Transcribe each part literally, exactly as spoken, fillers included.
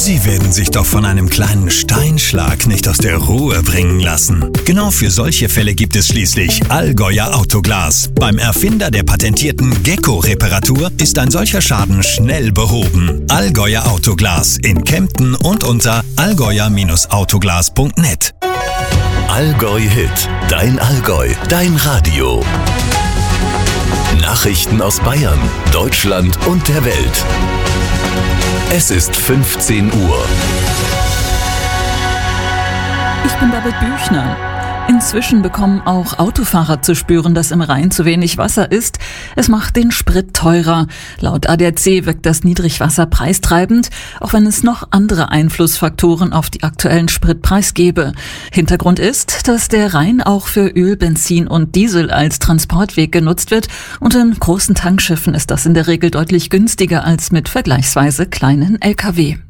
Sie werden sich doch von einem kleinen Steinschlag nicht aus der Ruhe bringen lassen. Genau für solche Fälle gibt es schließlich Allgäuer Autoglas. Beim Erfinder der patentierten Gecko-Reparatur ist ein solcher Schaden schnell behoben. Allgäuer Autoglas in Kempten und unter allgäuer Autoglas punkt net. Allgäu Hit, dein Allgäu, dein Radio. Nachrichten aus Bayern, Deutschland und der Welt. Es ist fünfzehn Uhr. Ich bin David Büchner. Inzwischen bekommen auch Autofahrer zu spüren, dass im Rhein zu wenig Wasser ist. Es macht den Sprit teurer. Laut A D A C wirkt das Niedrigwasser preistreibend, auch wenn es noch andere Einflussfaktoren auf die aktuellen Spritpreis gebe. Hintergrund ist, dass der Rhein auch für Öl, Benzin und Diesel als Transportweg genutzt wird und in großen Tankschiffen ist das in der Regel deutlich günstiger als mit vergleichsweise kleinen L K W.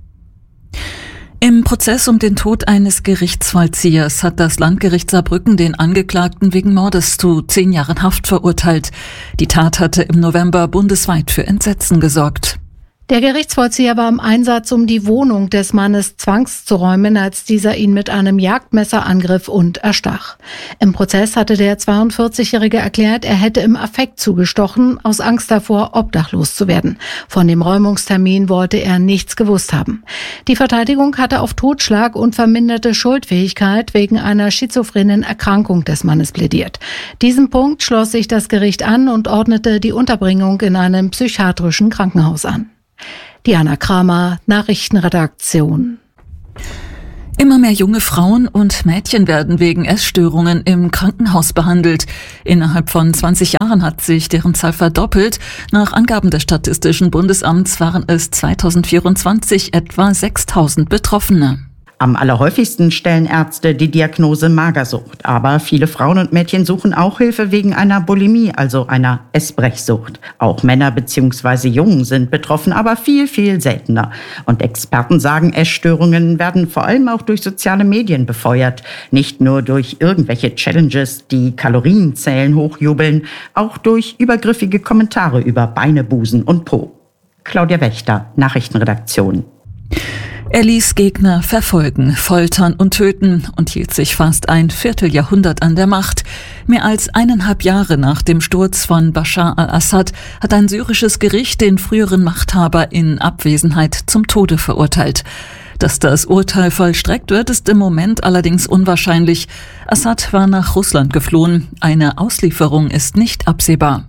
Im Prozess um den Tod eines Gerichtsvollziehers hat das Landgericht Saarbrücken den Angeklagten wegen Mordes zu zehn Jahren Haft verurteilt. Die Tat hatte im November bundesweit für Entsetzen gesorgt. Der Gerichtsvollzieher war im Einsatz, um die Wohnung des Mannes zwangszuräumen, als dieser ihn mit einem Jagdmesser angriff und erstach. Im Prozess hatte der zweiundvierzigjährige erklärt, er hätte im Affekt zugestochen, aus Angst davor, obdachlos zu werden. Von dem Räumungstermin wollte er nichts gewusst haben. Die Verteidigung hatte auf Totschlag und verminderte Schuldfähigkeit wegen einer schizophrenen Erkrankung des Mannes plädiert. Diesem Punkt schloss sich das Gericht an und ordnete die Unterbringung in einem psychiatrischen Krankenhaus an. Diana Kramer, Nachrichtenredaktion. Immer mehr junge Frauen und Mädchen werden wegen Essstörungen im Krankenhaus behandelt. Innerhalb von zwanzig Jahren hat sich deren Zahl verdoppelt. Nach Angaben des Statistischen Bundesamts waren es zweitausendvierundzwanzig etwa sechstausend Betroffene. Am allerhäufigsten stellen Ärzte die Diagnose Magersucht. Aber viele Frauen und Mädchen suchen auch Hilfe wegen einer Bulimie, also einer Essbrechsucht. Auch Männer bzw. Jungen sind betroffen, aber viel, viel seltener. Und Experten sagen, Essstörungen werden vor allem auch durch soziale Medien befeuert. Nicht nur durch irgendwelche Challenges, die Kalorienzählen hochjubeln, auch durch übergriffige Kommentare über Beine, Busen und Po. Claudia Wächter, Nachrichtenredaktion. Er ließ Gegner verfolgen, foltern und töten und hielt sich fast ein Vierteljahrhundert an der Macht. Mehr als eineinhalb Jahre nach dem Sturz von Bashar al-Assad hat ein syrisches Gericht den früheren Machthaber in Abwesenheit zum Tode verurteilt. Dass das Urteil vollstreckt wird, ist im Moment allerdings unwahrscheinlich. Assad war nach Russland geflohen. Eine Auslieferung ist nicht absehbar.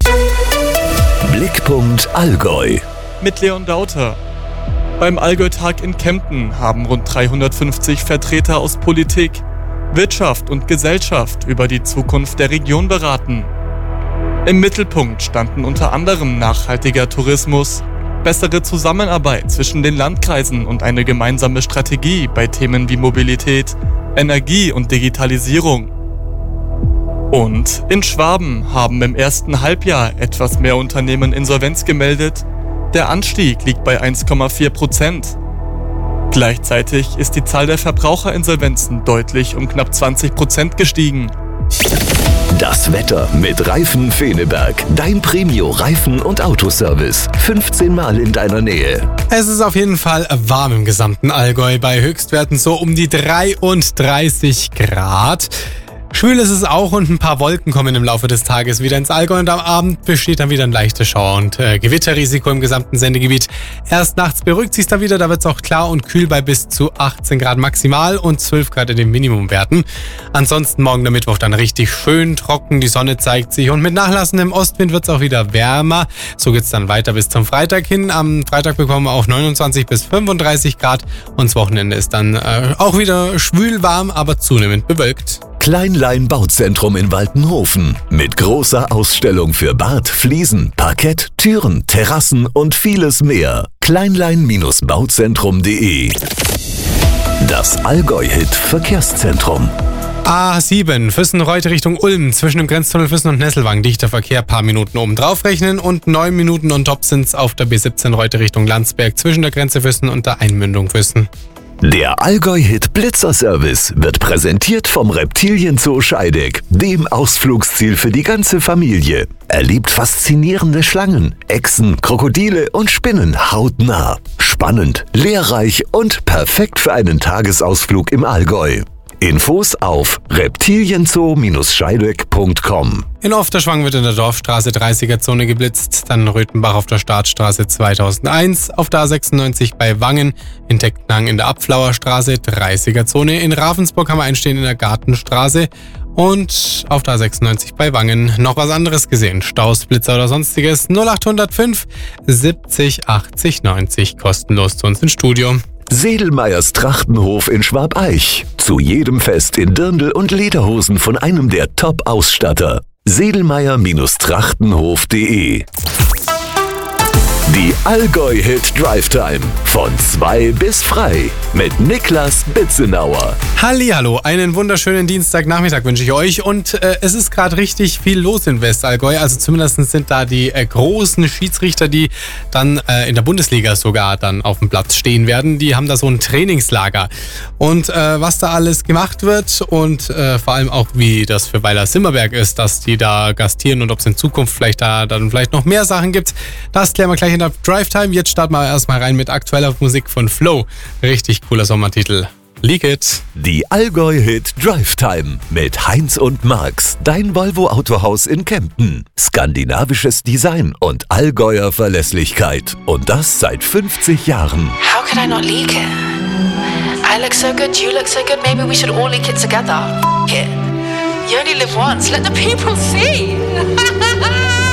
Blickpunkt Allgäu. Mit Leon Dauter. Beim Allgäu-Tag in Kempten haben rund dreihundertfünfzig Vertreter aus Politik, Wirtschaft und Gesellschaft über die Zukunft der Region beraten. Im Mittelpunkt standen unter anderem nachhaltiger Tourismus, bessere Zusammenarbeit zwischen den Landkreisen und eine gemeinsame Strategie bei Themen wie Mobilität, Energie und Digitalisierung. Und in Schwaben haben im ersten Halbjahr etwas mehr Unternehmen Insolvenz gemeldet. Der Anstieg liegt bei eins Komma vier Prozent. Gleichzeitig ist die Zahl der Verbraucherinsolvenzen deutlich um knapp zwanzig Prozent gestiegen. Das Wetter mit Reifen Feneberg. Dein Premio-Reifen- und Autoservice. fünfzehn Mal in deiner Nähe. Es ist auf jeden Fall warm im gesamten Allgäu. Bei Höchstwerten so um die dreiunddreißig Grad. Schwül ist es auch und ein paar Wolken kommen im Laufe des Tages wieder ins Allgäu und am Abend besteht dann wieder ein leichter Schauer und äh, Gewitterrisiko im gesamten Sendegebiet. Erst nachts beruhigt sich da wieder, da wird es auch klar und kühl bei bis zu achtzehn Grad maximal und zwölf Grad in den Minimumwerten. Ansonsten morgen der Mittwoch dann richtig schön trocken, die Sonne zeigt sich und mit nachlassendem Ostwind wird es auch wieder wärmer. So geht's dann weiter bis zum Freitag hin. Am Freitag bekommen wir auch neunundzwanzig bis fünfunddreißig Grad und das Wochenende ist dann äh, auch wieder schwül warm, aber zunehmend bewölkt. Kleinlein Bauzentrum in Waltenhofen mit großer Ausstellung für Bad, Fliesen, Parkett, Türen, Terrassen und vieles mehr. kleinlein Bauzentrum punkt de. Das Allgäu-Hit Verkehrszentrum. A sieben, Füssen-Reute Richtung Ulm, zwischen dem Grenztunnel Füssen und Nesselwang, dichter Verkehr, paar Minuten oben drauf rechnen und neun Minuten on top sind's auf der B siebzehn Reute Richtung Landsberg, zwischen der Grenze Füssen und der Einmündung Füssen. Der Allgäu-Hit Blitzer-Service wird präsentiert vom Reptilienzoo Scheideck, dem Ausflugsziel für die ganze Familie. Erlebt faszinierende Schlangen, Echsen, Krokodile und Spinnen hautnah. spannend, lehrreich und perfekt für einen Tagesausflug im Allgäu. Infos auf reptilienzoo Scheideck punkt com. In Ofterschwang wird in der Dorfstraße dreißiger-Zone geblitzt, dann Röthenbach auf der Startstraße zweitausendeins, auf der A sechsundneunzig bei Wangen, in Tecknang in der Abflauer Straße dreißiger-Zone, in Ravensburg haben wir einstehen in der Gartenstraße und auf der A sechsundneunzig bei Wangen noch was anderes gesehen. Staus, Blitzer oder sonstiges null acht null fünf siebzig achtzig neunzig kostenlos zu uns ins Studio. Sedelmeyers Trachtenhof in Schwabeich. Zu jedem Fest in Dirndl und Lederhosen von einem der Top-Ausstatter. sedelmeyer Trachtenhof punkt de. Die Allgäu-Hit Drive Time. Von zwei bis frei. Mit Niklas Bitzenauer. Hallihallo, einen wunderschönen Dienstagnachmittag wünsche ich euch. Und äh, es ist gerade richtig viel los in Westallgäu. Also zumindest sind da die äh, großen Schiedsrichter, die dann äh, in der Bundesliga sogar dann auf dem Platz stehen werden. Die haben da so ein Trainingslager. Und äh, was da alles gemacht wird und äh, vor allem auch wie das für Weiler Simmerberg ist, dass die da gastieren und ob es in Zukunft vielleicht da dann vielleicht noch mehr Sachen gibt, das klären wir gleich in der Drive Time. Jetzt starten wir erstmal rein mit aktueller Musik von Flow. Richtig cooler Sommertitel. Leak It. Die Allgäu-Hit Drive Time mit Heinz und Marx. Dein Volvo Autohaus in Kempten. Skandinavisches Design und Allgäuer Verlässlichkeit. Und das seit fünfzig Jahren. How could I not leak it? I look so good, you look so good, maybe we should all leak it together. F*** it. You only live once, let the people see.